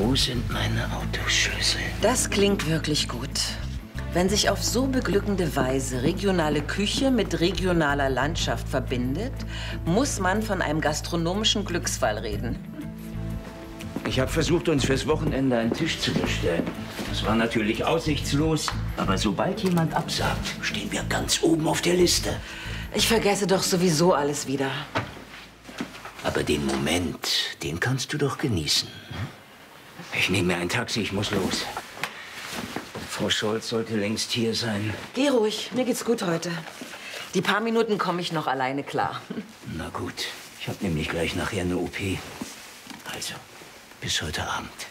Wo sind meine Autoschlüssel? Das klingt wirklich gut. Wenn sich auf so beglückende Weise regionale Küche mit regionaler Landschaft verbindet, muss man von einem gastronomischen Glücksfall reden. Ich habe versucht, uns fürs Wochenende einen Tisch zu bestellen. Das war natürlich aussichtslos. Aber sobald jemand absagt, stehen wir ganz oben auf der Liste. Ich vergesse doch sowieso alles wieder. Aber den Moment, den kannst du doch genießen. Ich nehme mir ein Taxi, ich muss los. Frau Scholz sollte längst hier sein. Geh ruhig, mir geht's gut heute. Die paar Minuten komme ich noch alleine klar. Na gut, ich habe nämlich gleich nachher eine OP. Also, bis heute Abend.